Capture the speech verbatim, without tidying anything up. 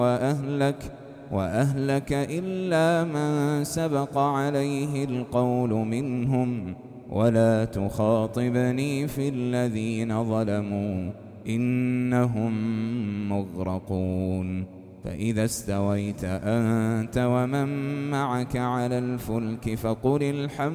وأهلك وأهلك إلا من سبق عليه القول منهم ولا تخاطبني في الذين ظلموا إنهم مغرقون فإذا استويت أنت ومن معك على الفلك فقل الحمد